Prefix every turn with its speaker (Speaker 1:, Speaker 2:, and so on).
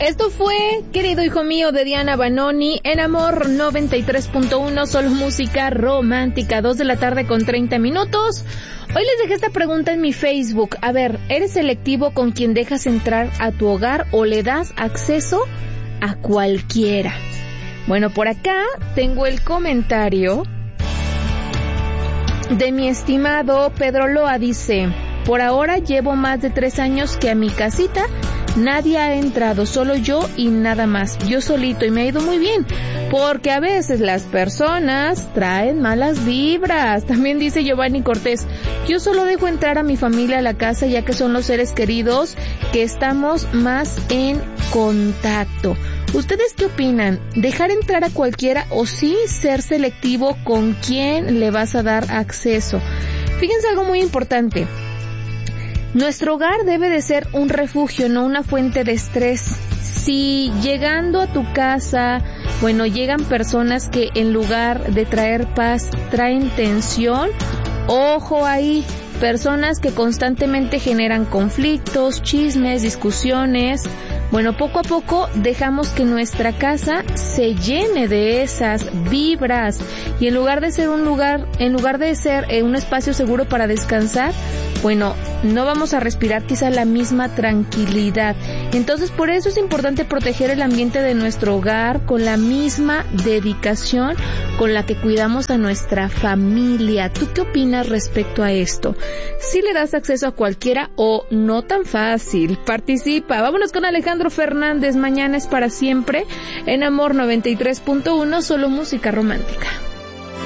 Speaker 1: Esto fue Querido Hijo Mío de Diana Banoni en Amor 93.1, solo música romántica, 2:30 p.m. Hoy les dejé esta pregunta en mi Facebook. A ver, ¿eres selectivo con quien dejas entrar a tu hogar o le das acceso a cualquiera? Bueno, por acá tengo el comentario de mi estimado Pedro Loa. Dice: por ahora llevo más de 3 años que a mi casita nadie ha entrado, solo yo y nada más, yo solito, y me ha ido muy bien, porque a veces las personas traen malas vibras. También dice Giovanni Cortés: yo solo dejo entrar a mi familia a la casa, ya que son los seres queridos que estamos más en contacto. ¿Ustedes qué opinan? ¿Dejar entrar a cualquiera o sí ser selectivo con quién le vas a dar acceso? Fíjense algo muy importante. Nuestro hogar debe de ser un refugio, no una fuente de estrés. Si llegando a tu casa, bueno, llegan personas que en lugar de traer paz, traen tensión, ojo ahí, personas que constantemente generan conflictos, chismes, discusiones. Bueno, poco a poco dejamos que nuestra casa se llene de esas vibras y en lugar de ser un espacio seguro para descansar, bueno, no vamos a respirar quizá la misma tranquilidad. Entonces, por eso es importante proteger el ambiente de nuestro hogar con la misma dedicación con la que cuidamos a nuestra familia. ¿Tú qué opinas respecto a esto? ¿Sí le das acceso a cualquiera o no tan fácil? Participa. Vámonos con Alejandro Fernández. Mañana es para siempre en Amor 93.1, solo música romántica.